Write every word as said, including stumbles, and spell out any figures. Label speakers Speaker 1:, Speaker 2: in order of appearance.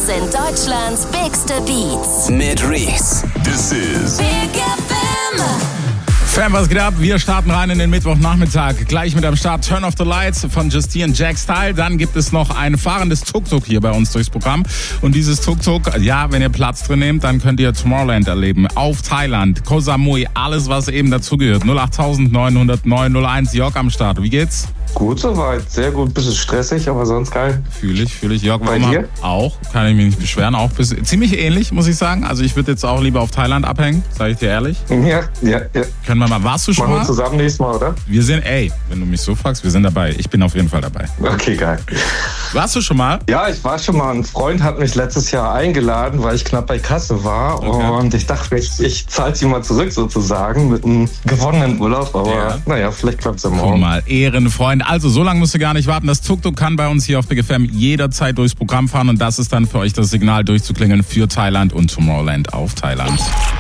Speaker 1: sind Deutschlands bigste Beats.
Speaker 2: Mit Reese.
Speaker 3: This is
Speaker 1: Big F M.
Speaker 4: Fam, was geht ab? Wir starten rein in den Mittwochnachmittag. Gleich mit am Start Turn Off the Lights von Justine Jack Style. Dann gibt es noch ein fahrendes Tuk-Tuk hier bei uns durchs Programm. Und dieses Tuk-Tuk, ja, wenn ihr Platz drin nehmt, dann könnt ihr Tomorrowland erleben. Auf Thailand, Koh Samui, alles, was eben dazugehört. null acht neun null null null eins, Jörg am Start. Wie geht's?
Speaker 5: Gut soweit, sehr gut, bisschen stressig, aber sonst geil.
Speaker 4: Fühle ich, fühle ich. Jörg,
Speaker 5: Bei
Speaker 4: warum
Speaker 5: dir?
Speaker 4: Auch, kann ich mich nicht beschweren. Auch bis, ziemlich ähnlich, muss ich sagen. Also ich würde jetzt auch lieber auf Thailand abhängen, sage ich dir ehrlich.
Speaker 5: Ja, ja, ja.
Speaker 4: Können wir mal, warst du schon
Speaker 5: Machen wir
Speaker 4: mal?
Speaker 5: zusammen nächstes Mal, oder?
Speaker 4: Wir sind, ey, wenn du mich so fragst, wir sind dabei. Ich bin auf jeden Fall dabei.
Speaker 5: Okay, geil.
Speaker 4: Warst du schon mal?
Speaker 5: Ja, ich war schon mal, ein Freund hat mich letztes Jahr eingeladen, weil ich knapp bei Kasse war.
Speaker 4: Okay.
Speaker 5: Und ich dachte, ich, ich zahle sie mal zurück sozusagen mit einem gewonnenen Urlaub. Aber
Speaker 4: Ja.
Speaker 5: naja, vielleicht klappt es ja
Speaker 4: Guck
Speaker 5: morgen.
Speaker 4: mal, Ehrenfreund. Also, so lange musst du gar nicht warten. Das Tuk-Tuk kann bei uns hier auf Big F M jederzeit durchs Programm fahren. Und das ist dann für euch das Signal durchzuklingeln für Thailand und Tomorrowland auf Thailand.